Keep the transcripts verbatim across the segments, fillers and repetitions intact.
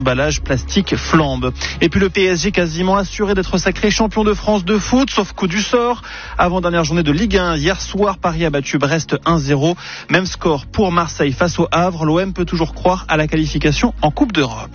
Emballage plastique flambe. Et puis le P S G quasiment assuré d'être sacré champion de France de foot, sauf coup du sort. Avant-dernière journée de Ligue un, hier soir, Paris a battu Brest un zéro. Même score pour Marseille face au Havre. L'O M peut toujours croire à la qualification en Coupe d'Europe.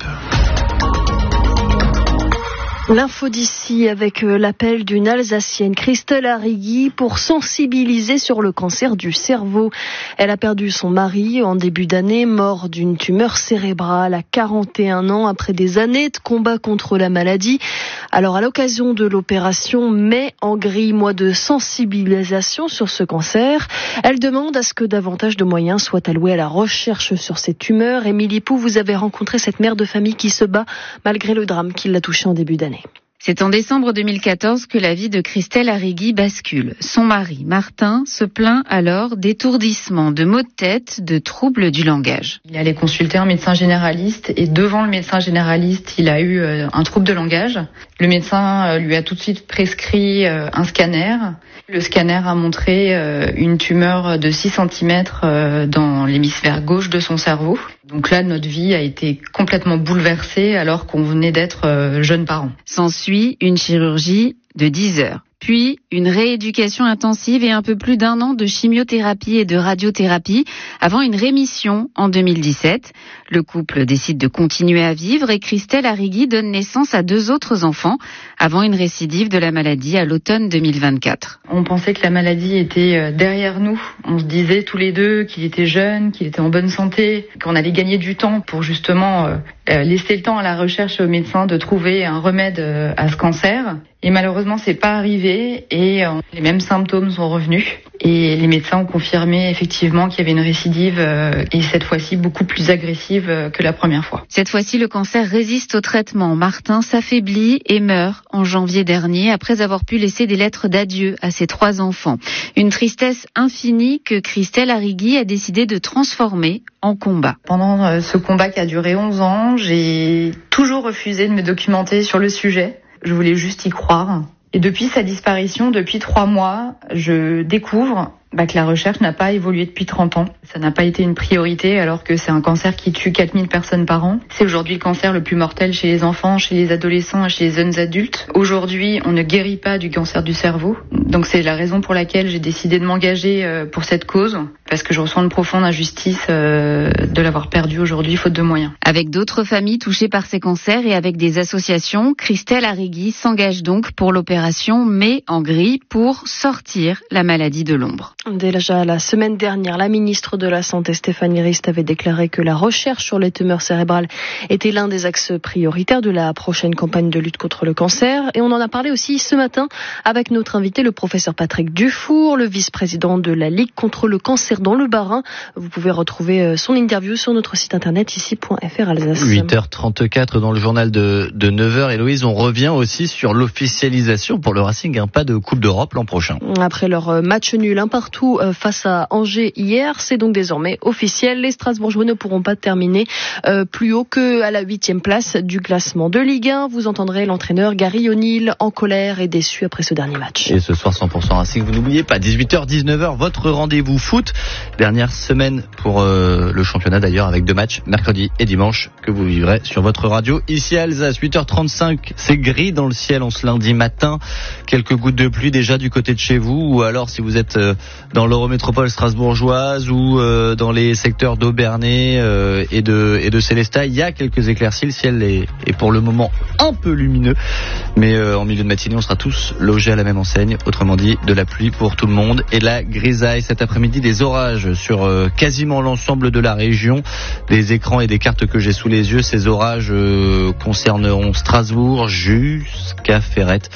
L'info d'ici avec l'appel d'une Alsacienne, Christelle Arrigui, pour sensibiliser sur le cancer du cerveau. Elle a perdu son mari en début d'année, mort d'une tumeur cérébrale à quarante et un ans après des années de combat contre la maladie. Alors à l'occasion de l'opération Mai en gris, mois de sensibilisation sur ce cancer, elle demande à ce que davantage de moyens soient alloués à la recherche sur ces tumeurs. Émilie Pou, vous avez rencontré cette mère de famille qui se bat malgré le drame qui l'a touchée en début d'année. C'est en décembre deux mille quatorze que la vie de Christelle Arrigui bascule. Son mari, Martin, se plaint alors d'étourdissement, de maux de tête, de troubles du langage. Il allait consulter un médecin généraliste et devant le médecin généraliste, il a eu un trouble de langage. Le médecin lui a tout de suite prescrit un scanner. Le scanner a montré une tumeur de six centimètres dans l'hémisphère gauche de son cerveau. Donc là, notre vie a été complètement bouleversée alors qu'on venait d'être jeunes parents. S'ensuit une chirurgie de dix heures. Puis une rééducation intensive et un peu plus d'un an de chimiothérapie et de radiothérapie avant une rémission en deux mille dix-sept. Le couple décide de continuer à vivre et Christelle Arrigui donne naissance à deux autres enfants avant une récidive de la maladie à l'automne deux mille vingt-quatre. On pensait que la maladie était derrière nous. On se disait tous les deux qu'il était jeune, qu'il était en bonne santé, qu'on allait gagner du temps pour justement laisser le temps à la recherche et aux médecins de trouver un remède à ce cancer. Et malheureusement, c'est pas arrivé et les mêmes symptômes sont revenus. Et les médecins ont confirmé effectivement qu'il y avait une récidive et cette fois-ci beaucoup plus agressive que la première fois. Cette fois-ci, le cancer résiste au traitement. Martin s'affaiblit et meurt en janvier dernier après avoir pu laisser des lettres d'adieu à ses trois enfants. Une tristesse infinie que Christelle Arrigui a décidé de transformer en combat. Pendant ce combat qui a duré onze ans, j'ai toujours refusé de me documenter sur le sujet. Je voulais juste y croire. Et depuis sa disparition, depuis trois mois, je découvre bah, que la recherche n'a pas évolué depuis trente ans. Ça n'a pas été une priorité alors que c'est un cancer qui tue quatre mille personnes par an. C'est aujourd'hui le cancer le plus mortel chez les enfants, chez les adolescents et chez les jeunes adultes. Aujourd'hui, on ne guérit pas du cancer du cerveau. Donc c'est la raison pour laquelle j'ai décidé de m'engager pour cette cause, parce que je ressens une profonde injustice de l'avoir perdu aujourd'hui faute de moyens. Avec d'autres familles touchées par ces cancers et avec des associations, Christelle Arrigui s'engage donc pour l'opération Mai en gris pour sortir la maladie de l'ombre. Déjà la semaine dernière, la ministre de la Santé Stéphanie Rist avait déclaré que la recherche sur les tumeurs cérébrales était l'un des axes prioritaires de la prochaine campagne de lutte contre le cancer. Et on en a parlé aussi ce matin avec notre invité, le professeur Patrick Dufour, le vice-président de la Ligue contre le cancer dans le Bas-Rhin. Vous pouvez retrouver son interview sur notre site internet ici point f r Alsace. huit heures trente-quatre dans le journal de, de neuf heures. Héloïse, on revient aussi sur l'officialisation pour le Racing, hein, pas de Coupe d'Europe l'an prochain. Après leur match nul un partout face à Angers hier, c'est donc désormais officiel. Les Strasbourgeois ne pourront pas terminer euh, plus haut que à la huitième place du classement de Ligue un. Vous entendrez l'entraîneur Gary O'Neill en colère et déçu après ce dernier match. Et ce soir cent pour cent Racing, vous n'oubliez pas, dix-huit heures dix-neuf heures, votre rendez-vous foot. Dernière semaine pour euh, le championnat d'ailleurs, avec deux matchs, mercredi et dimanche, que vous vivrez sur votre radio ici à Alsace. huit heures trente-cinq, c'est gris dans le ciel en ce lundi matin. Quelques gouttes de pluie déjà du côté de chez vous, ou alors si vous êtes euh, dans l'Eurométropole strasbourgeoise ou euh, dans les secteurs d'Aubernay euh, et de et de Célestat, il y a quelques éclaircies. Le ciel est, est pour le moment un peu lumineux, mais euh, en milieu de matinée, on sera tous logés à la même enseigne. Autrement dit, de la pluie pour tout le monde et la grisaille. Cet après-midi, des orages sur euh, quasiment l'ensemble de la région. Des écrans et des cartes que j'ai sous les yeux. Ces orages euh, concerneront Strasbourg jusqu'à Ferrette.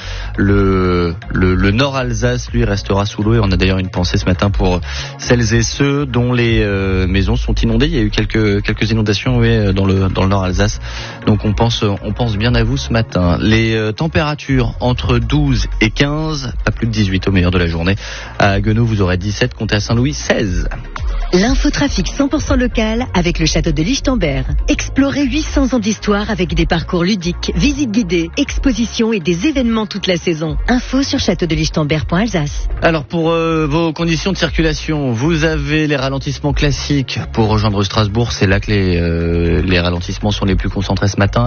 Le, le, le nord Alsace, lui, restera sous l'eau et on a d'ailleurs une pensée ce matin pour celles et ceux dont les euh, maisons sont inondées. Il y a eu quelques quelques inondations oui, dans le dans le nord Alsace. Donc on pense on pense bien à vous ce matin. Les euh, températures entre douze et quinze, pas plus de dix-huit au meilleur de la journée. À Guenot, vous aurez dix-sept, comptez à Saint-Louis seize. L'infotrafic cent pour cent local avec le château de Lichtenberg. Explorez huit cents ans d'histoire avec des parcours ludiques, visites guidées, expositions et des événements toute la saison. Info sur château de lichtenberg point alsace. Alors pour euh, vos conditions de circulation, vous avez les ralentissements classiques pour rejoindre Strasbourg. C'est là que les, euh, les ralentissements sont les plus concentrés ce matin.